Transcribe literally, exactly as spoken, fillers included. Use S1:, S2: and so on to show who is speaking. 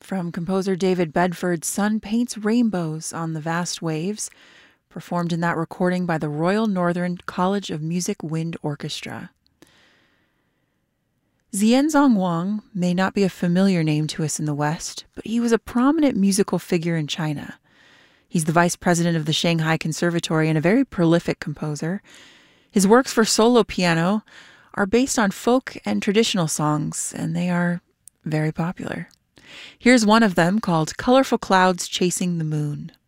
S1: from composer David Bedford's Sun Paints Rainbows on the Vast Waves, performed in that recording by the Royal Northern College of Music Wind Orchestra. Xianzong Wang may not be a familiar name to us in the West, but he was a prominent musical figure in China. He's the vice president of the Shanghai Conservatory and a very prolific composer. His works for solo piano are based on folk and traditional songs, and they are very popular. Here's one of them called Colorful Clouds Chasing the Moon.